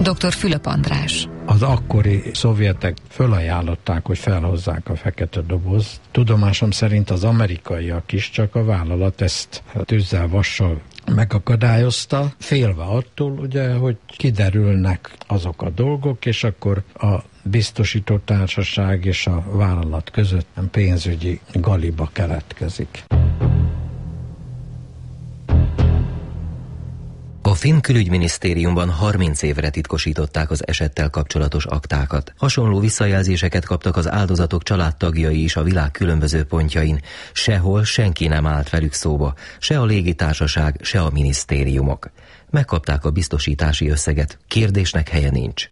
Dr. Fülöp András. Az akkori szovjetek fölajánlották, hogy felhozzák a fekete dobozt. Tudomásom szerint az amerikaiak is, csak a vállalat ezt tűzzel, vassal megakadályozta, félve attól, ugye, hogy kiderülnek azok a dolgok, és akkor a biztosító társaság és a vállalat között pénzügyi galiba keletkezik. A finn külügyminisztériumban 30 évre titkosították az esettel kapcsolatos aktákat. Hasonló visszajelzéseket kaptak az áldozatok családtagjai is a világ különböző pontjain. Sehol senki nem állt velük szóba, se a légitársaság, se a minisztériumok. Megkapták a biztosítási összeget, kérdésnek helye nincs.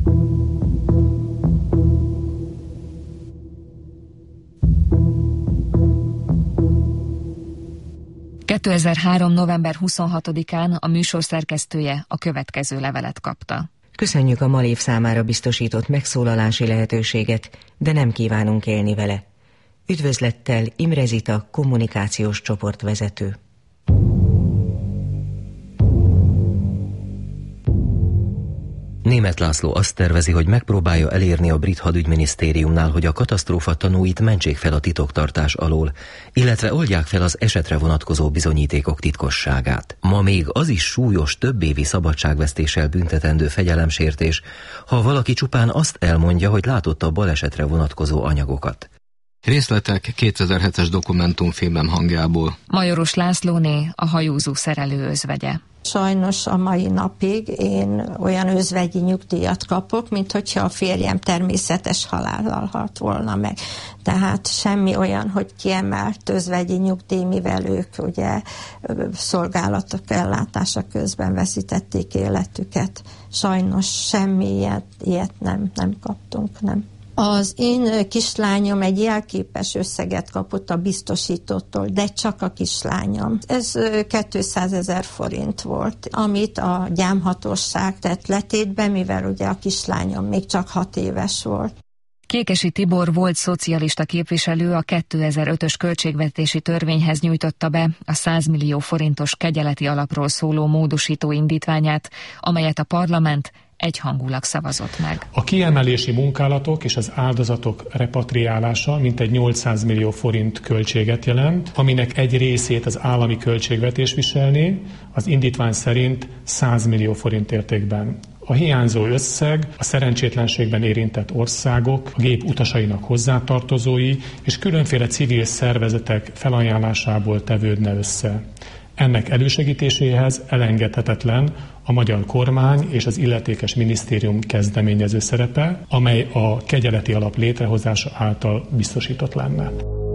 2003. november 26-án a műsor szerkesztője a következő levelet kapta. Köszönjük a Malév számára biztosított megszólalási lehetőséget, de nem kívánunk élni vele. Üdvözlettel Imre Zita, kommunikációs csoportvezető. Németh László azt tervezi, hogy megpróbálja elérni a brit hadügyminisztériumnál, hogy a katasztrófa tanúit mentsék fel a titoktartás alól, illetve oldják fel az esetre vonatkozó bizonyítékok titkosságát. Ma még az is súlyos, többévi szabadságvesztéssel büntetendő fegyelemsértés, ha valaki csupán azt elmondja, hogy látott a balesetre vonatkozó anyagokat. Részletek 2007-es dokumentumfilmem hangjából. Majoros Lászlóné, a hajózó szerelő özvegye. Sajnos a mai napig én olyan özvegyi nyugdíjat kapok, mint hogyha a férjem természetes halállal halt volna meg. Tehát semmi olyan, hogy kiemelt özvegyi nyugdíj, mivel ők ugye szolgálatok ellátása közben veszítették életüket. Sajnos semmi ilyet nem kaptunk, nem. Az én kislányom egy jelképes összeget kapott a biztosítótól, de csak a kislányom. Ez 200 000 forint volt, amit a gyámhatóság tett letétbe, mivel ugye a kislányom még csak 6 éves volt. Kékesi Tibor volt szocialista képviselő a 2005-ös költségvetési törvényhez nyújtotta be a 100 millió forintos kegyeleti alapról szóló módosító indítványát, amelyet a parlament egyhangulag szavazott meg. A kiemelési munkálatok és az áldozatok repatriálása mintegy 800 millió forint költséget jelent, aminek egy részét az állami költségvetés viselné, az indítvány szerint 100 millió forint értékben. A hiányzó összeg a szerencsétlenségben érintett országok, a gép utasainak hozzátartozói és különféle civil szervezetek felajánlásából tevődne össze. Ennek elősegítéséhez elengedhetetlen a magyar kormány és az illetékes minisztérium kezdeményező szerepe, amely a kegyeleti alap létrehozása által biztosított lenne.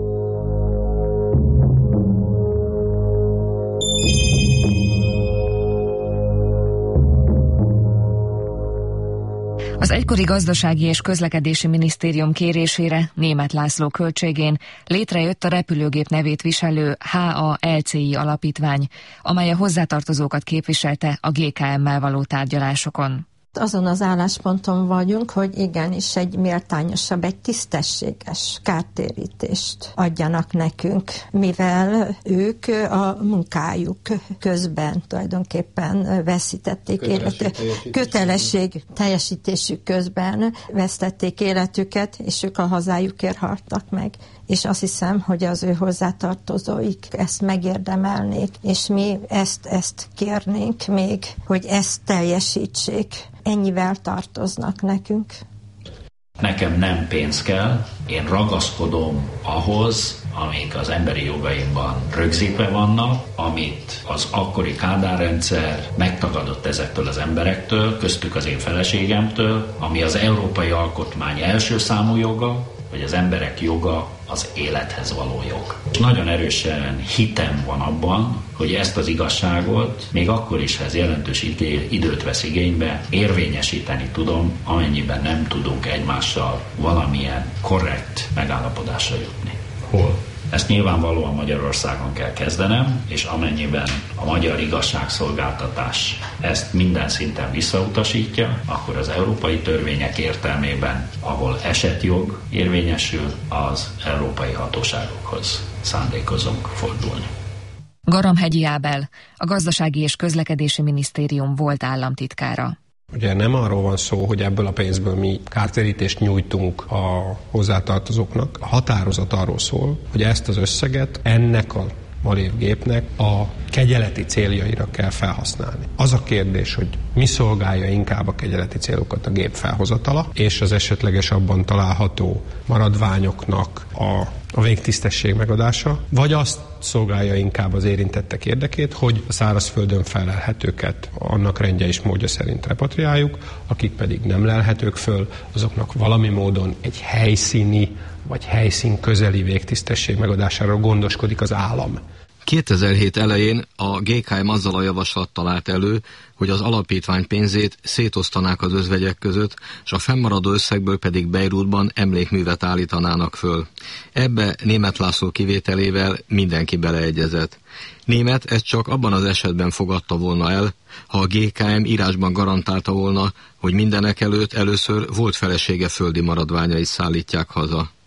Az egykori gazdasági és közlekedési minisztérium kérésére Németh László költségén létrejött a repülőgép nevét viselő HALCI alapítvány, amely a hozzátartozókat képviselte a GKM-mel való tárgyalásokon. Azon az állásponton vagyunk, hogy igenis egy méltányosabb, egy tisztességes kártérítést adjanak nekünk, mivel ők a munkájuk közben tulajdonképpen veszítették kötelesség teljesítésük közben vesztették életüket, és ők a hazájukért haltak meg. És azt hiszem, hogy az ő hozzátartozóik ezt megérdemelnék, és mi ezt kérnénk még, hogy ezt teljesítsék. Ennyivel tartoznak nekünk. Nekem nem pénz kell, én ragaszkodom ahhoz, amik az emberi jogaimban rögzítve vannak, amit az akkori Kádár rendszer megtagadott ezektől az emberektől, köztük az én feleségemtől, ami az Európai Alkotmány első számú joga, hogy az emberek joga az élethez való jog. Nagyon erősen hitem van abban, hogy ezt az igazságot, még akkor is, ha ez jelentős időt vesz igénybe, érvényesíteni tudom, amennyiben nem tudunk egymással valamilyen korrekt megállapodásra jutni. Hol? Ezt nyilvánvalóan Magyarországon kell kezdenem, és amennyiben a magyar igazságszolgáltatás ezt minden szinten visszautasítja, akkor az európai törvények értelmében, ahol esetjog érvényesül, az európai hatóságokhoz szándékozunk fordulni. Garamhegyi Ábel, a Gazdasági és Közlekedési Minisztérium volt államtitkára. Ugye nem arról van szó, hogy ebből a pénzből mi kártérítést nyújtunk a hozzátartozóknak. A határozat arról szól, hogy ezt az összeget ennek a malévgépnek a kegyeleti céljaira kell felhasználni. Az a kérdés, hogy mi szolgálja inkább a kegyeleti célokat, a gép felhozatala, és az esetleges abban található maradványoknak a végtisztesség megadása, vagy azt szolgálja inkább az érintettek érdekét, hogy a szárazföldön felelhetőket annak rendje és módja szerint repatriáljuk, akik pedig nem lelhetők föl, azoknak valami módon egy helyszíni vagy helyszín közeli végtisztesség megadásáról gondoskodik az állam. 2007 elején a GKM azzal a javaslattal állt elő, hogy az alapítvány pénzét szétosztanák az özvegyek között, és a fennmaradó összegből pedig Beirutban emlékművet állítanának föl. Ebbe Németh László kivételével mindenki beleegyezett. Németh ezt csak abban az esetben fogadta volna el, ha a GKM írásban garantálta volna, hogy mindenek előtt először volt felesége földi maradványait szállítják haza.